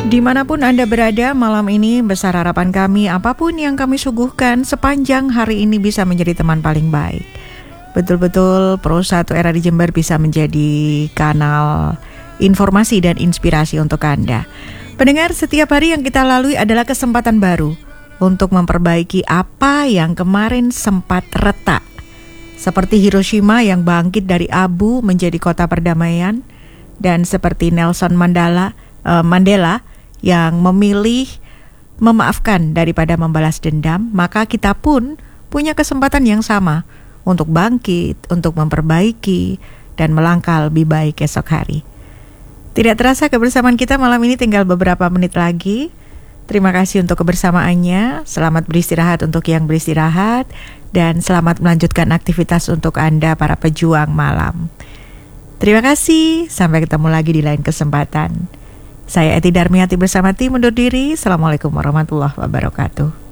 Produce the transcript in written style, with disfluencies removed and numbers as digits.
Dimanapun Anda berada malam ini, besar harapan kami apapun yang kami suguhkan sepanjang hari ini bisa menjadi teman paling baik. Betul-betul Pro 1 Era di Jember bisa menjadi kanal informasi dan inspirasi untuk Anda. Pendengar, setiap hari yang kita lalui adalah kesempatan baru untuk memperbaiki apa yang kemarin sempat retak. Seperti Hiroshima yang bangkit dari abu menjadi kota perdamaian, dan seperti Nelson Mandela yang memilih memaafkan daripada membalas dendam, maka kita pun punya kesempatan yang sama untuk bangkit, untuk memperbaiki, dan melangkah lebih baik esok hari. Tidak terasa kebersamaan kita malam ini tinggal beberapa menit lagi. Terima kasih untuk kebersamaannya. Selamat beristirahat untuk yang beristirahat, dan selamat melanjutkan aktivitas untuk Anda para pejuang malam. Terima kasih, sampai ketemu lagi di lain kesempatan. Saya Eti Darmiati bersama tim undur diri. Assalamualaikum warahmatullahi wabarakatuh.